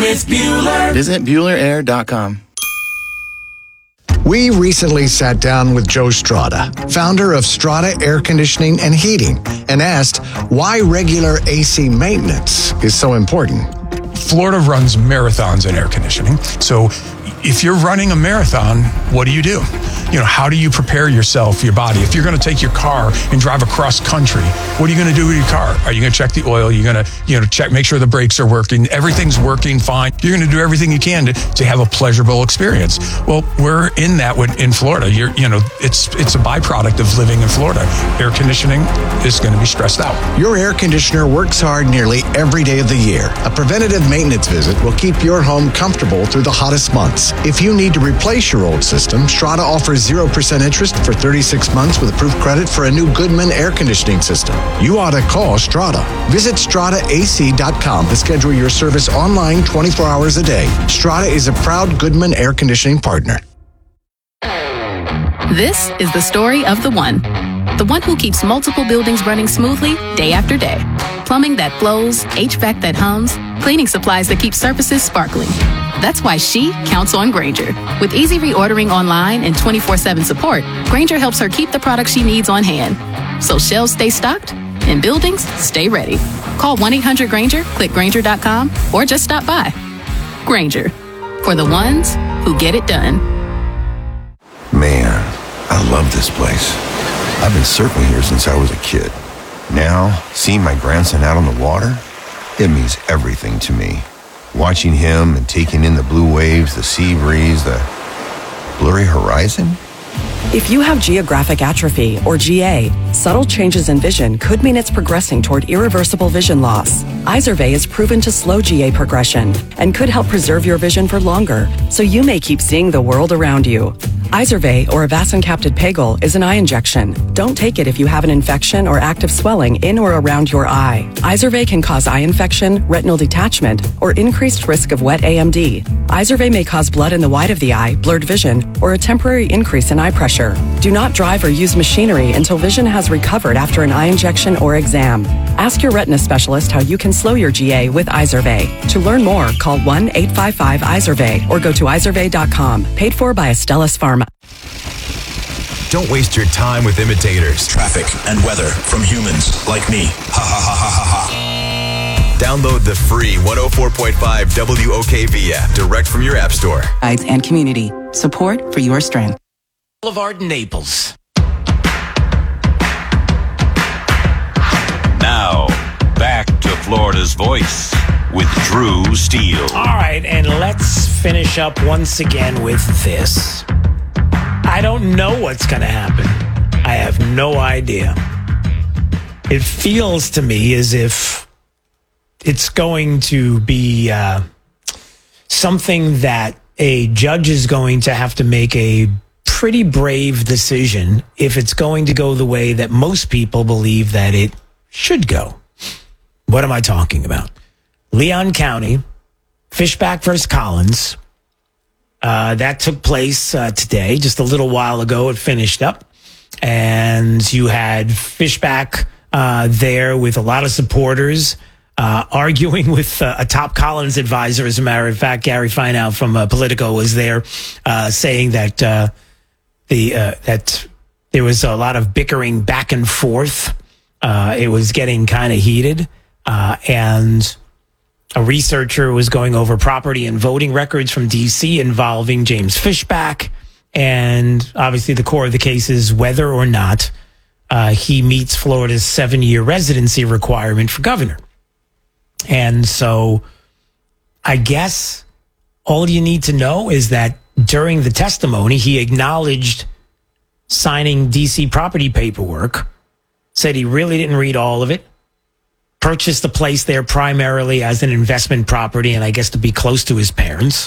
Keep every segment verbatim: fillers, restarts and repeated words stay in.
with Bueller. Visit Bueller Air dot com. We recently sat down with Joe Strada, founder of Strada Air Conditioning and Heating, and asked why regular A C maintenance is so important. Florida runs marathons in air conditioning. So if you're running a marathon, what do you do? You know, how do you prepare yourself, your body? If you're going to take your car and drive across country, what are you going to do with your car? Are you going to check the oil? You're going to, you know, check, make sure the brakes are working. Everything's working fine. You're going to do everything you can to, to have a pleasurable experience. Well, we're in that with, in Florida. You're, you know, it's it's a byproduct of living in Florida. Air conditioning is going to be stressed out. Your air conditioner works hard nearly every day of the year. A preventative maintenance visit will keep your home comfortable through the hottest months. If you need to replace your old system, Strada offers zero percent interest for thirty-six months with approved credit for a new Goodman air conditioning system. You ought to call Strada. Visit strada A C dot com to schedule your service online twenty-four hours a day. Strada is a proud Goodman air conditioning partner. This is the story of the one. The one who keeps multiple buildings running smoothly day after day. Plumbing that flows, H V A C that hums, cleaning supplies that keep surfaces sparkling. That's why she counts on Grainger. With easy reordering online and twenty-four seven support, Grainger helps her keep the products she needs on hand. So shelves stay stocked and buildings stay ready. Call one eight hundred Grainger, click Grainger dot com, or just stop by. Grainger, for the ones who get it done. Man, I love this place. I've been surfing here since I was a kid. Now, seeing my grandson out on the water, it means everything to me. Watching him and taking in the blue waves, the sea breeze, the blurry horizon. If you have geographic atrophy, or G A, subtle changes in vision could mean it's progressing toward irreversible vision loss. Izervay is proven to slow G A progression and could help preserve your vision for longer, so you may keep seeing the world around you. Izervay, or avacincaptad pegol, is an eye injection. Don't take it if you have an infection or active swelling in or around your eye. Izervay can cause eye infection, retinal detachment, or increased risk of wet A M D. Izervay may cause blood in the white of the eye, blurred vision, or a temporary increase in eye pressure. Do not drive or use machinery until vision has recovered after an eye injection or exam. Ask your retina specialist how you can slow your G A with Izervay. To learn more, call one eight five five Izervay or go to izervay dot com. Paid for by Astellas Pharma. Don't waste your time with imitators. Traffic and weather from humans like me. Ha ha ha ha ha ha. Download the free one oh four point five W O K V app direct from your app store. And community. Support for your strength. Boulevard, Naples. Now, back to Florida's Voice with Drew Steele. All right, and let's finish up once again with this. I don't know what's going to happen. I have no idea. It feels to me as if it's going to be uh, something that a judge is going to have to make a pretty brave decision if it's going to go the way that most people believe that it should go. What am I talking about? Leon County, Fishback versus Collins. Uh, that took place uh, today, just a little while ago. It finished up. And you had Fishback uh, there with a lot of supporters uh, arguing with uh, a top Collins advisor. As a matter of fact, Gary Fineout from uh, Politico was there uh, saying that uh, the uh, that there was a lot of bickering back and forth. Uh, it was getting kind of heated. Uh, and a researcher was going over property and voting records from D C involving James Fishback. And obviously the core of the case is whether or not uh, he meets Florida's seven-year residency requirement for governor. And so I guess all you need to know is that during the testimony, he acknowledged signing D C property paperwork, said he really didn't read all of it, purchased the place there primarily as an investment property and I guess to be close to his parents.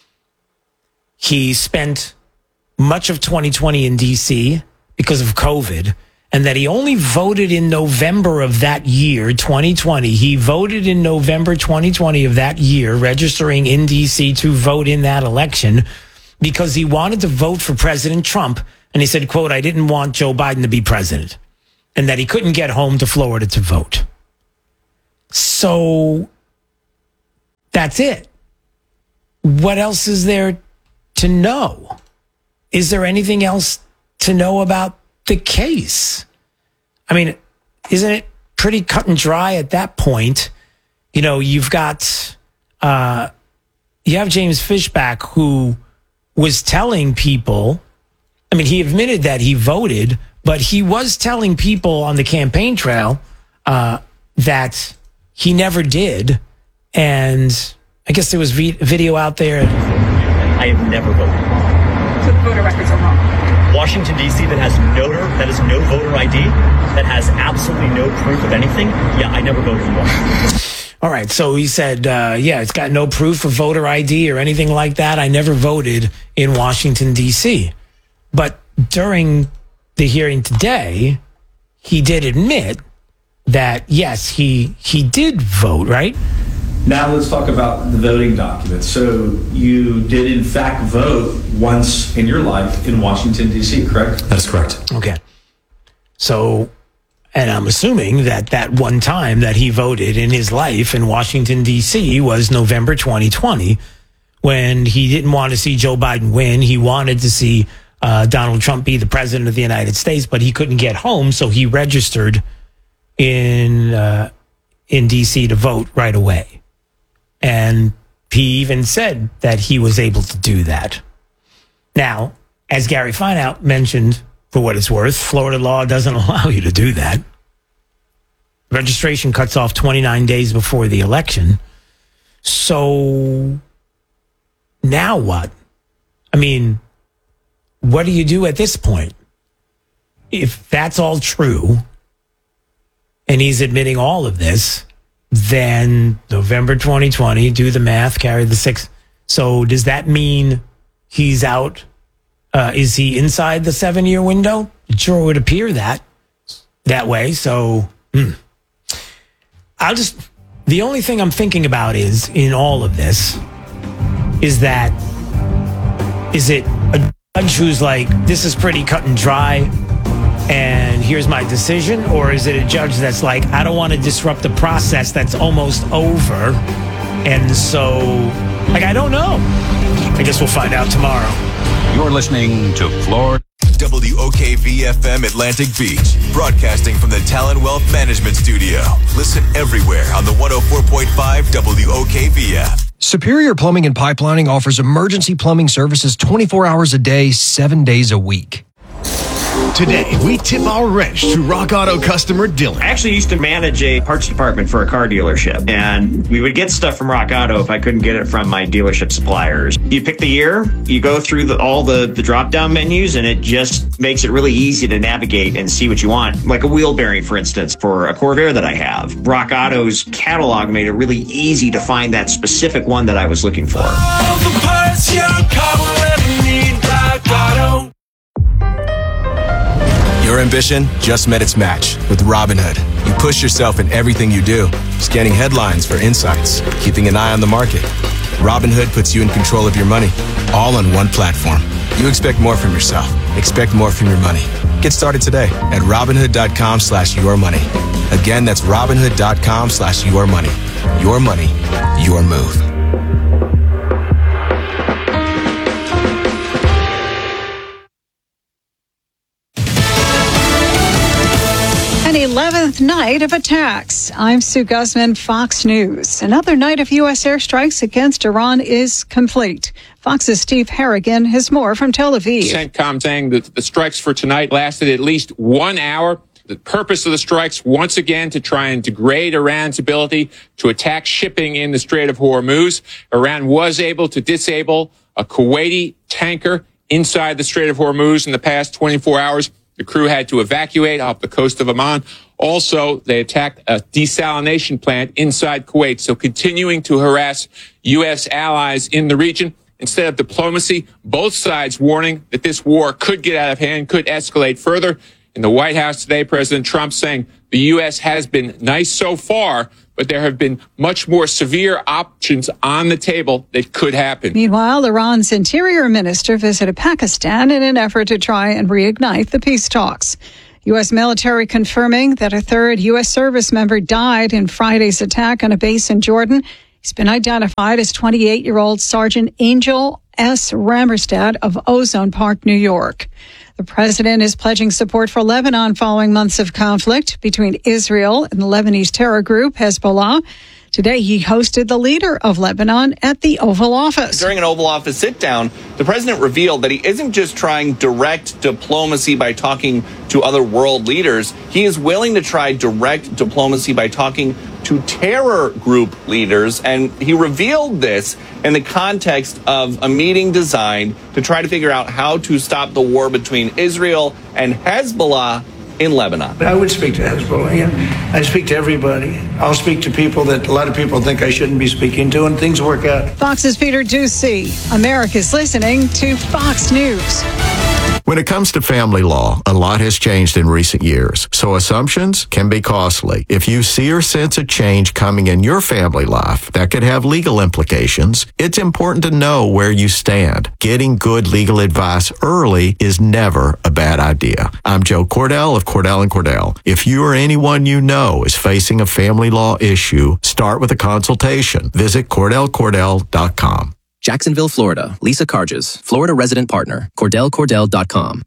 He spent much of twenty twenty in D C because of COVID, and that he only voted in November of that year, twenty twenty. He voted in November twenty twenty of that year, registering in D C to vote in that election because he wanted to vote for President Trump. And he said, quote, I didn't want Joe Biden to be president, and that he couldn't get home to Florida to vote. So that's it. what else is there to know? Is there anything else to know about the case? I mean, isn't it pretty cut and dry at that point? You know, you've got, uh, you have James Fishback, who was telling people, I mean, he admitted that he voted, but he was telling people on the campaign trail uh, that he never did. And I guess there was v- video out there. I have never voted. So the voter records are wrong. Washington, D C that has no, that has no voter I D, that has absolutely no proof of anything. Yeah, I never voted in Washington. All right, so he said, uh, yeah, it's got no proof of voter I D or anything like that. I never voted in Washington, D C. But during the hearing today, he did admit that, yes, he he did vote, right? Now let's talk about the voting documents. So you did, in fact, vote once in your life in Washington, D C, correct? That is correct. Okay. So, and I'm assuming that that one time that he voted in his life in Washington, D C was November twenty twenty, when he didn't want to see Joe Biden win. He wanted to see uh, Donald Trump be the president of the United States, but he couldn't get home, so he registered in uh, in D C to vote right away. And he even said that he was able to do that. Now, as Gary Fineout mentioned, for what it's worth, Florida law doesn't allow you to do that. Registration cuts off twenty-nine days before the election. So now what? I mean, what do you do at this point? If that's all true, and he's admitting all of this, then November twenty twenty, do the math, carry the six. So does that mean he's out? Uh, is he inside the seven-year window? It sure would appear that that way. So hmm. I'll just, the only thing I'm thinking about is, in all of this, is that, is it a judge who's like, this is pretty cut and dry, and here's my decision? Or is it a judge that's like, I don't want to disrupt the process that's almost over, and so, like, I don't know. I guess we'll find out tomorrow. You're listening to Florida. W O K V F M Atlantic Beach, broadcasting from the Talon Wealth Management Studio. Listen everywhere on the one oh four point five W O K V F. Superior Plumbing and Pipelining offers emergency plumbing services twenty-four hours a day, seven days a week. Today, we tip our wrench to Rock Auto customer Dylan. I actually used to manage a parts department for a car dealership, and we would get stuff from Rock Auto if I couldn't get it from my dealership suppliers. You pick the year, you go through the, all the, the drop-down menus, and it just makes it really easy to navigate and see what you want. Like a wheel bearing, for instance, for a Corvair that I have. Rock Auto's catalog made it really easy to find that specific one that I was looking for. All the parts your car will ever need, Rock Auto. Your ambition just met its match with Robinhood. You push yourself in everything you do, scanning headlines for insights, keeping an eye on the market. Robinhood puts you in control of your money, all on one platform. You expect more from yourself. Expect more from your money. Get started today at Robinhood.com slash your money. Again, that's Robinhood.com slash your money. Your money, your move. An eleventh night of attacks. I'm Sue Guzman, Fox News. Another night of U S airstrikes against Iran is complete. Fox's Steve Harrigan has more from Tel Aviv. CENTCOM saying that the strikes for tonight lasted at least one hour. The purpose of the strikes, once again, to try and degrade Iran's ability to attack shipping in the Strait of Hormuz. Iran was able to disable a Kuwaiti tanker inside the Strait of Hormuz in the past twenty-four hours. The crew had to evacuate off the coast of Oman. Also, they attacked a desalination plant inside Kuwait. So continuing to harass U S allies in the region. Instead of diplomacy, both sides warning that this war could get out of hand, could escalate further. In the White House today, President Trump saying the U S has been nice so far, but there have been much more severe options on the table that could happen. Meanwhile, Iran's interior minister visited Pakistan in an effort to try and reignite the peace talks. U S military confirming that a third U S service member died in Friday's attack on a base in Jordan. He's been identified as twenty-eight-year-old Sergeant Angel S. Rammerstadt of Ozone Park, New York. The president is pledging support for Lebanon following months of conflict between Israel and the Lebanese terror group Hezbollah. Today, he hosted the leader of Lebanon at the Oval Office. During an Oval Office sit-down, the president revealed that he isn't just trying direct diplomacy by talking to other world leaders. He is willing to try direct diplomacy by talking to terror group leaders. And he revealed this in the context of a meeting designed to try to figure out how to stop the war between Israel and Hezbollah in Lebanon. I would speak to Hezbollah. Yeah. I speak to everybody. I'll speak to people that a lot of people think I shouldn't be speaking to, and things work out. Fox's Peter Ducey. America's listening to Fox News. When it comes to family law, a lot has changed in recent years, so assumptions can be costly. If you see or sense a change coming in your family life that could have legal implications, it's important to know where you stand. Getting good legal advice early is never a bad idea. I'm Joe Cordell of Cordell and Cordell. If you or anyone you know is facing a family law issue, start with a consultation. Visit Cordell Cordell dot com. Jacksonville, Florida. Lisa Carges, Florida resident partner. Cordell Cordell dot com.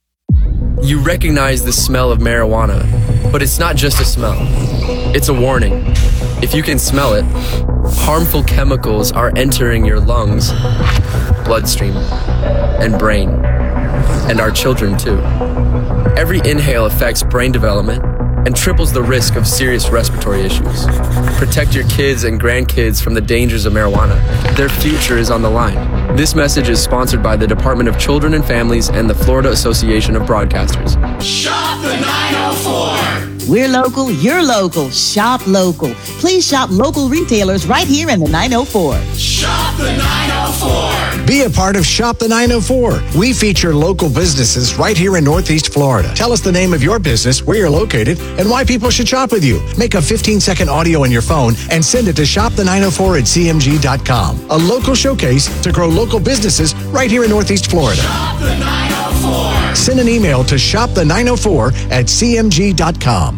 You recognize the smell of marijuana, but it's not just a smell. It's a warning. If you can smell it, harmful chemicals are entering your lungs, bloodstream, and brain, and our children too. Every inhale affects brain development and triples the risk of serious respiratory issues. Protect your kids and grandkids from the dangers of marijuana. Their future is on the line. This message is sponsored by the Department of Children and Families and the Florida Association of Broadcasters. Shop the nine oh four. We're local, you're local. Shop local. Please shop local retailers right here in the nine oh four. Shop the nine oh four. Be a part of Shop the nine oh four. We feature local businesses right here in Northeast Florida. Tell us the name of your business, where you're located, and why people should shop with you. Make a fifteen-second audio on your phone and send it to shop the nine oh four at c m g dot com. A local showcase to grow local businesses right here in Northeast Florida. Shop the nine oh four. Send an email to shop the nine oh four at c m g dot com.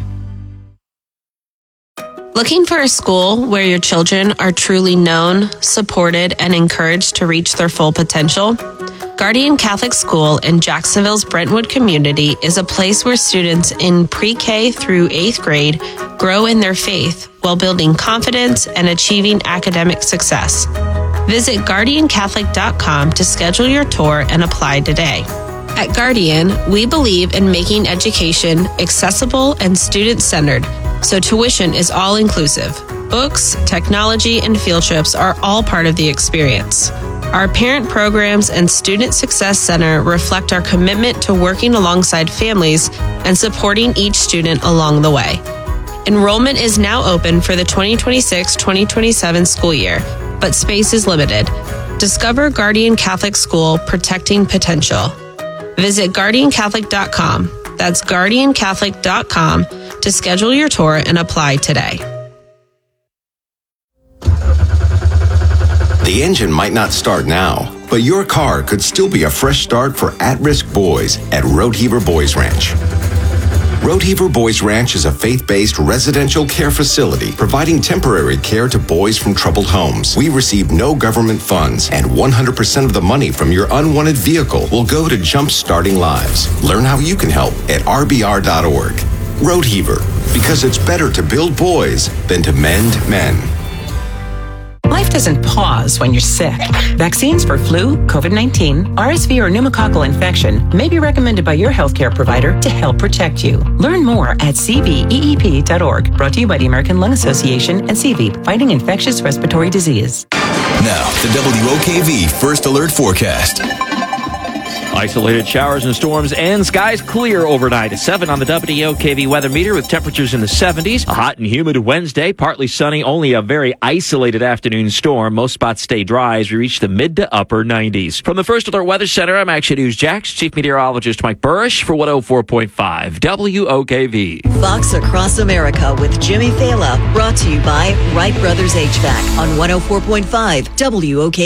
Looking for a school where your children are truly known, supported, and encouraged to reach their full potential? Guardian Catholic School in Jacksonville's Brentwood community is a place where students in pre-K through eighth grade grow in their faith while building confidence and achieving academic success. Visit guardian catholic dot com to schedule your tour and apply today. At Guardian, we believe in making education accessible and student-centered, so tuition is all-inclusive. Books, technology, and field trips are all part of the experience. Our parent programs and Student Success Center reflect our commitment to working alongside families and supporting each student along the way. Enrollment is now open for the twenty twenty-six twenty twenty-seven school year, but space is limited. Discover Guardian Catholic School, Protecting Potential. Visit guardian catholic dot com. That's guardian catholic dot com to schedule your tour and apply today. The engine might not start now, but your car could still be a fresh start for at-risk boys at Roadheaver Boys Ranch. Roadheaver Boys Ranch is a faith-based residential care facility providing temporary care to boys from troubled homes. We receive no government funds, and one hundred percent of the money from your unwanted vehicle will go to jump-starting lives. Learn how you can help at r b r dot org. Roadheaver, because it's better to build boys than to mend men. Life doesn't pause when you're sick. Vaccines for flu, COVID nineteen, R S V, or pneumococcal infection may be recommended by your healthcare provider to help protect you. Learn more at c v e e p dot org. Brought to you by the American Lung Association and C V, fighting infectious respiratory disease. Now, the W O K V First Alert Forecast. Isolated showers and storms and skies clear overnight. A seven on the W O K V weather meter with temperatures in the seventies. A hot and humid Wednesday, partly sunny, only a very isolated afternoon storm. Most spots stay dry as we reach the mid to upper nineties. From the First Alert Weather Center, I'm Action News Jax Chief Meteorologist Mike Burrish for one oh four point five W O K V. Fox Across America with Jimmy Fela, brought to you by Wright Brothers H V A C on one oh four point five W O K V.